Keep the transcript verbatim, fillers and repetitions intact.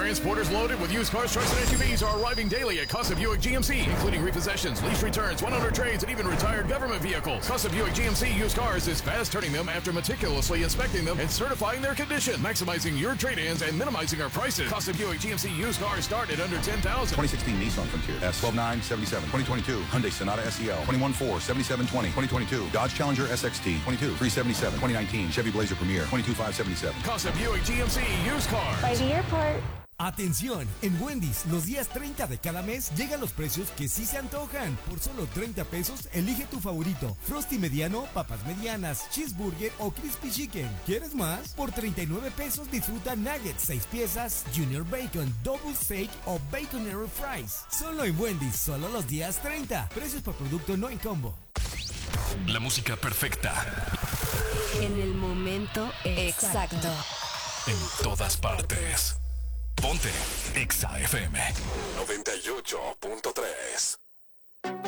Transporters loaded with used cars, trucks, and S U Vs are arriving daily at Casa Buick G M C, including repossessions, lease returns, one owner trades, and even retired government vehicles. Casa Buick G M C used cars is fast turning them after meticulously inspecting them and certifying their condition, maximizing your trade-ins and minimizing our prices. Casa Buick G M C used cars start at under ten thousand dollars. twenty sixteen Nissan Frontier S twelve nine seventy-seven. twenty twenty-two Hyundai Sonata S E L twenty-one four seventy-seven twenty. twenty twenty-two Dodge Challenger S X T twenty-two three seventy-seven. twenty nineteen Chevy Blazer Premier twenty-two five seventy-seven. Casa Buick G M C used cars. By the airport. Atención, en Wendy's, los días treinta de cada mes llegan los precios que sí se antojan. Por solo treinta pesos, elige tu favorito. Frosty mediano, papas medianas, cheeseburger o crispy chicken. ¿Quieres más? Por treinta y nueve pesos disfruta nuggets, seis piezas, junior bacon, double steak o bacon arrow fries. Solo en Wendy's, solo los días treinta. Precios por producto no en combo. La música perfecta. En el momento exacto. En todas partes. Ponte Exa F M noventa y ocho punto tres.